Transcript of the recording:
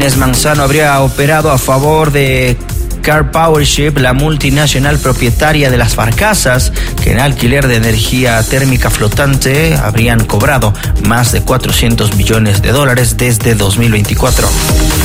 Inés Manzano habría operado a favor de Carpowership, la multinacional propietaria de las barcazas, que en alquiler de energía térmica flotante habrían cobrado más de $400 millones desde 2024.